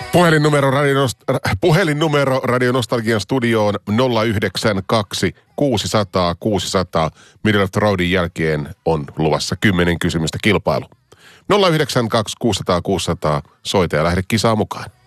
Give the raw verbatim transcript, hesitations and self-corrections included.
Puhelinnumero Radio, puhelinnumero Radio Nostalgian studioon nolla yhdeksän kaksi kuusi nolla nolla kuusi nolla nolla. Middle of the Roadin jälkeen on luvassa kymmenen kysymystä kilpailu. nolla yhdeksän kaksi kuusi nolla nolla kuusi nolla nolla. Soita ja lähde kisaan mukaan.